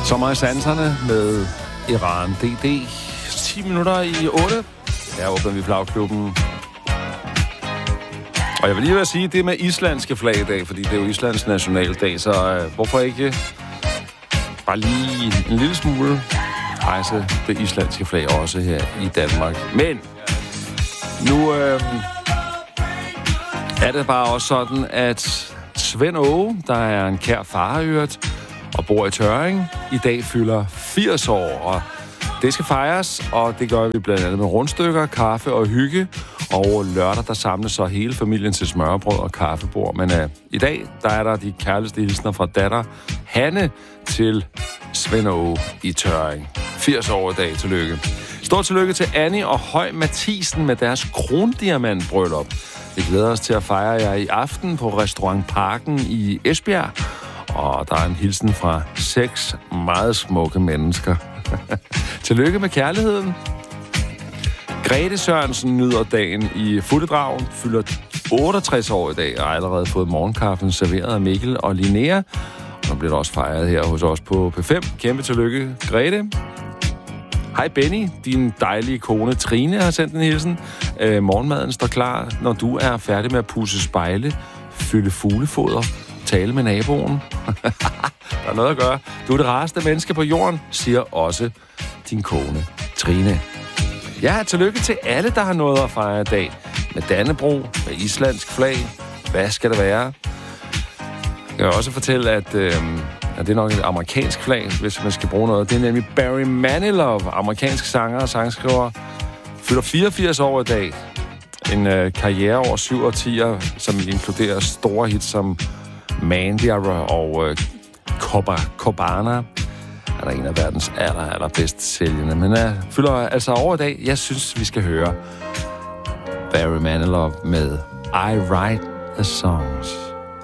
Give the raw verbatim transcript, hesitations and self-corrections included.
Sommer i sanserne med Iran D D. ti minutter i otte. Her åbner vi flagklubben. Og jeg vil lige være sige, det med islandske flag i dag, fordi det er jo Islands nationaldag, så øh, hvorfor ikke bare lige en lille smule rejse det islandske flag også her i Danmark. Men nu øh, er det bare også sådan, at Svend Åge, der er en kær farøret og bor i Tørring, i dag fylder firs år, og det skal fejres, og det gør vi blandt andet med rundstykker, kaffe og hygge. Og lørdag, der samles så hele familien til smørrebrød og kaffebord. Men uh, i dag, der er der de kærligste hilsner fra datter Hanne til Svend Åge i Tørring. firs år i dag. Tillykke. Stort tillykke til Annie og Høj Mathisen med deres krondiamantbryllup. Vi glæder os til at fejre jer i aften på Restaurant Parken i Esbjerg. Og der er en hilsen fra seks meget smukke mennesker. Tillykke med kærligheden. Grete Sørensen nyder dagen i Fuldedragen, fylder otteogtres år i dag og har allerede fået morgenkaffen serveret af Mikkel og Linnea. Og nu bliver det også fejret her hos os på P fem. Kæmpe tillykke, Grete. Hej Benny, din dejlige kone Trine har sendt en hilsen. Øh, morgenmaden står klar, når du er færdig med at pudse spejle, fylde fuglefoder, tale med naboen. Der er noget at gøre. Du er det rareste menneske på jorden, siger også din kone Trine. Ja, tillykke til alle, der har noget at fejre i dag. Med Dannebrog, med islandsk flag. Hvad skal det være? Jeg kan også fortælle, at, øh, at det er nok et amerikansk flag, hvis man skal bruge noget. Det er nemlig Barry Manilow, amerikansk sanger og sangskriver. Fylder fireogfirs år i dag. En øh, karriere over syv årtier, som inkluderer store hits som Mandy og øh, Copacabana. Er der en af verdens aller, aller bedst sælgende. Men uh, fylder altså over i dag. Jeg synes, vi skal høre Barry Manilow med I Write the Songs.